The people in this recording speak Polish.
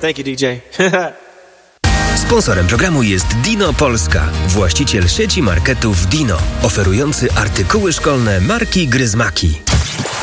Thank you, DJ. Sponsorem programu jest Dino Polska, właściciel sieci marketów Dino, oferujący artykuły szkolne marki Gryzmaki.